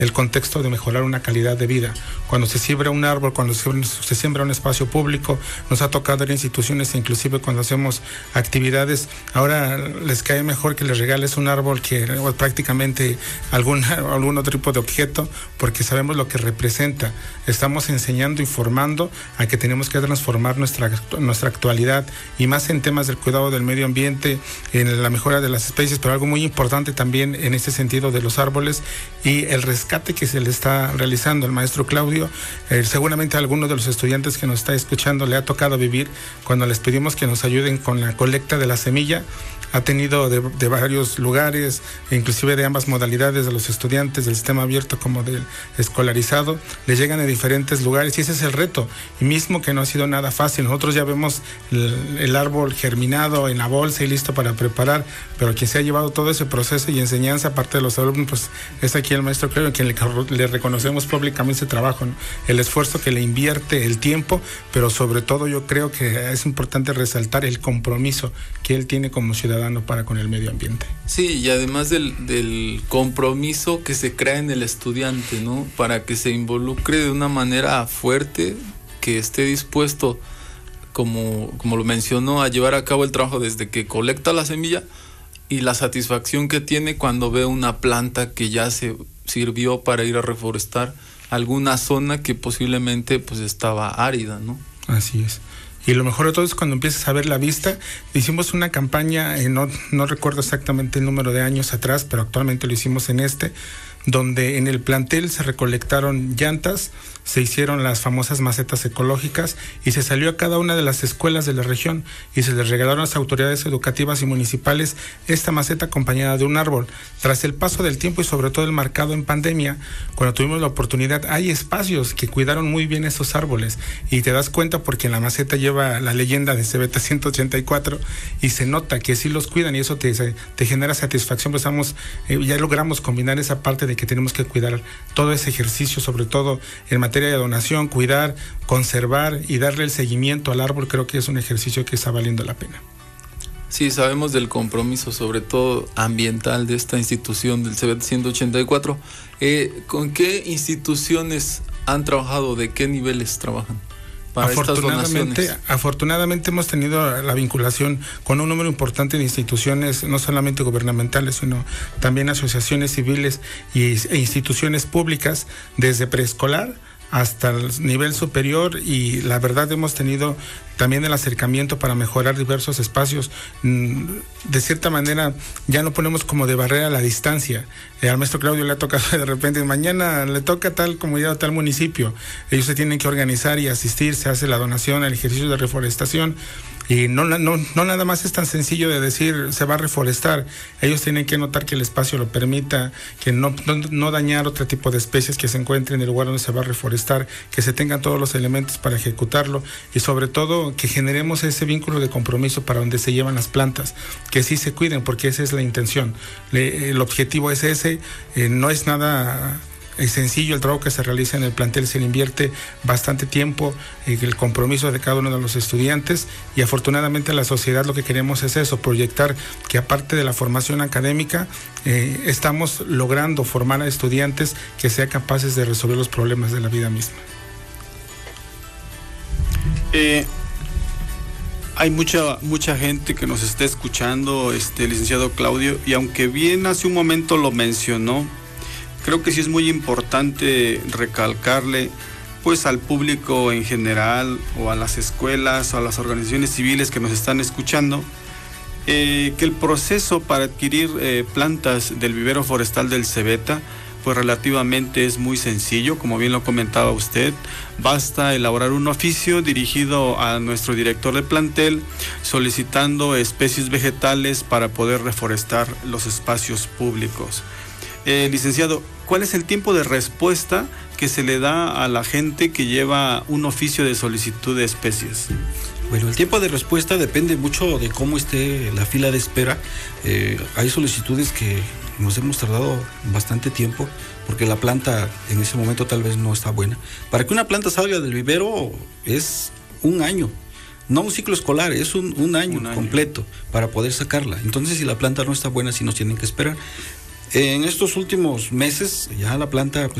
el contexto de mejorar una calidad de vida. Cuando se siembra un árbol, cuando se siembra un espacio público, nos ha tocado ir a instituciones, inclusive cuando hacemos actividades, ahora les cae mejor que les regales un árbol que prácticamente algún otro tipo de objeto, porque sabemos lo que representa. Estamos enseñando y formando a que tenemos que transformar nuestra actualidad, y más en temas del cuidado del medio ambiente, en la mejora de las especies, pero algo muy importante también en este sentido de los árboles y el rescate que se le está realizando al maestro Claudio. Seguramente a alguno de los estudiantes que nos está escuchando le ha tocado vivir cuando les pedimos que nos ayuden con la colecta de la semilla. Ha tenido de varios lugares, inclusive de ambas modalidades, de los estudiantes del sistema abierto como del escolarizado, les llegan de diferentes lugares, y ese es el reto, y mismo que no ha sido nada fácil. Nosotros ya vemos el árbol germinado en la bolsa y listo para preparar, pero quien se ha llevado todo ese proceso y enseñanza, aparte de los alumnos, pues es aquí el maestro Claudio, quien le reconocemos públicamente ese trabajo, ¿no? El esfuerzo que le invierte, el tiempo, pero sobre todo yo creo que es importante resaltar el compromiso que él tiene como ciudadano para con el medio ambiente. Sí, y además del compromiso que se crea en el estudiante, ¿no? Para que se involucre de una manera fuerte, que esté dispuesto, como lo mencionó, a llevar a cabo el trabajo desde que colecta la semilla, y la satisfacción que tiene cuando ve una planta que ya se sirvió para ir a reforestar alguna zona que posiblemente pues estaba árida, ¿no? Así es. Y lo mejor de todo es cuando empiezas a ver la vista. Hicimos una campaña, no recuerdo exactamente el número de años atrás, pero actualmente lo hicimos donde en el plantel se recolectaron llantas, se hicieron las famosas macetas ecológicas, y se salió a cada una de las escuelas de la región y se les regalaron a las autoridades educativas y municipales esta maceta acompañada de un árbol. Tras el paso del tiempo y sobre todo el marcado en pandemia, cuando tuvimos la oportunidad, hay espacios que cuidaron muy bien esos árboles, y te das cuenta porque en la maceta lleva la leyenda de Cebeta 184 y se nota que sí los cuidan, y eso te genera satisfacción. Pues ya logramos combinar esa parte de que tenemos que cuidar todo ese ejercicio, sobre todo en materia de donación, cuidar, conservar y darle el seguimiento al árbol. Creo que es un ejercicio que está valiendo la pena. Sí, sabemos del compromiso, sobre todo ambiental, de esta institución del Cebeta 184. ¿Con qué instituciones han trabajado? ¿De qué niveles trabajan para estas donaciones? Afortunadamente hemos tenido la vinculación con un número importante de instituciones, no solamente gubernamentales, sino también asociaciones civiles e instituciones públicas, desde preescolar hasta el nivel superior, y la verdad hemos tenido también el acercamiento para mejorar diversos espacios. De cierta manera ya no ponemos como de barrera la distancia. Al maestro Claudio le ha tocado de repente, mañana le toca a tal comunidad o tal municipio, ellos se tienen que organizar y asistir, se hace la donación, el ejercicio de reforestación. Y no nada más es tan sencillo de decir se va a reforestar. Ellos tienen que notar que el espacio lo permita, que no dañar otro tipo de especies que se encuentren en el lugar donde se va a reforestar, que se tengan todos los elementos para ejecutarlo, y sobre todo que generemos ese vínculo de compromiso para donde se llevan las plantas, que sí se cuiden, porque esa es la intención. El objetivo es ese, no es nada sencillo el trabajo que se realiza en el plantel, se le invierte bastante tiempo, el compromiso de cada uno de los estudiantes, y afortunadamente la sociedad lo que queremos es eso, proyectar que aparte de la formación académica, estamos logrando formar a estudiantes que sean capaces de resolver los problemas de la vida misma. Hay mucha gente que nos está escuchando, licenciado Claudio, y aunque bien hace un momento lo mencionó, creo que sí es muy importante recalcarle pues al público en general, o a las escuelas o a las organizaciones civiles que nos están escuchando, que el proceso para adquirir plantas del vivero forestal del Cebeta pues relativamente es muy sencillo, como bien lo comentaba usted. Basta elaborar un oficio dirigido a nuestro director de plantel solicitando especies vegetales para poder reforestar los espacios públicos. Licenciado, ¿cuál es el tiempo de respuesta que se le da a la gente que lleva un oficio de solicitud de especies? Bueno, el tiempo de respuesta depende mucho de cómo esté la fila de espera. Hay solicitudes que nos hemos tardado bastante tiempo porque la planta en ese momento tal vez no está buena. Para que una planta salga del vivero es un año. No un ciclo escolar, es un año completo para poder sacarla. Entonces, si la planta no está buena, sí nos tienen que esperar. En estos últimos meses ya la planta pues